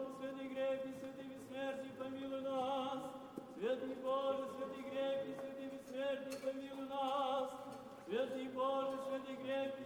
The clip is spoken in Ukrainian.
святий крепкий, святий безсмертний, помилуй нас. Святий Боже, святий крепкий, святий безсмертний, помилуй нас. Святий Боже, святий крепкий,